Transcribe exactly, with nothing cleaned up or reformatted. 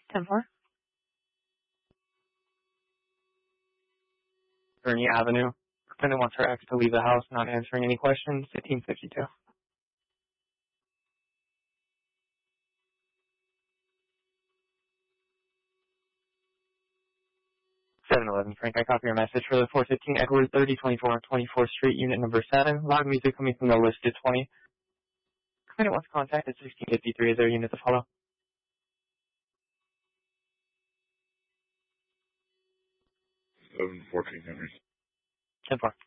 ten four. Gurney Avenue. Defendant wants her ex to leave the house, not answering any questions. fifteen fifty-two. seven eleven, Frank, I copy your message for the four fifteen Edward thirty twenty-four twenty-fourth Street, Unit number seven. Loud music coming from the listed twenty. Defendant wants contact at sixteen fifty-three. Is there a unit to follow? seven fourteen Henry. ten four.